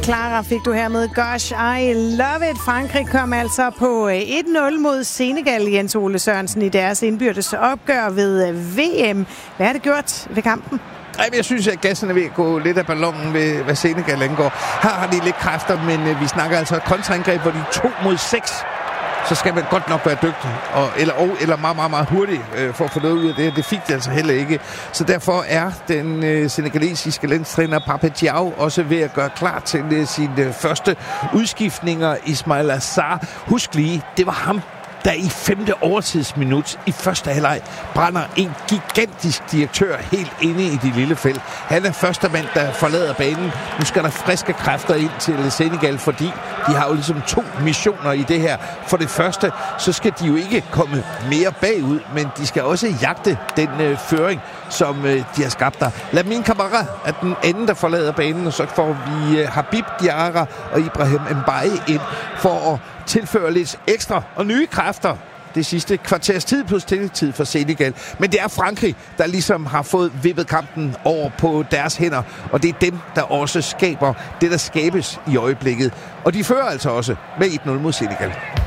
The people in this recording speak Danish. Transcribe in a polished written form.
Clara fik du her med Gosh, I Love It. Frankrig kom altså på 1-0 mod Senegal, Jens Ole Sørensen, i deres indbyrdes opgør ved VM. Hvad har det gjort ved kampen? Jeg synes, at gassen er ved at gå lidt af ballonen ved, hvad Senegal angår. Her har de lidt kræfter, men vi snakker altså et kontraangreb, hvor de 2 mod 6. Så skal man godt nok være dygtig, eller meget, meget, meget hurtig for at få noget ud af det. Det fik de altså heller ikke. Så derfor er den senegalesiske landstræner Pape Thiaw også ved at gøre klar til sine første udskiftninger. Ismail Assar, husk lige, det var ham, der i 5. overtidsminut i første halvleg brænder en gigantisk direktør helt inde i det lille felt. Han er første mand, der forlader banen. Nu skal der friske kræfter ind til Senegal, fordi de har jo ligesom 2 missioner i det her. For det første, så skal de jo ikke komme mere bagud, men de skal også jagte den føring, som de har skabt der. Lamine Camara er den anden, der forlader banen, og så får vi Habib Diarra og Ibrahim Mbaye ind for at tilføre lidt ekstra og nye kræfter det sidste kvarters tid plus tid for Senegal. Men det er Frankrig, der ligesom har fået vippet kampen over på deres hænder, og det er dem, der også skaber det, der skabes i øjeblikket. Og de fører altså også med 1-0 mod Senegal.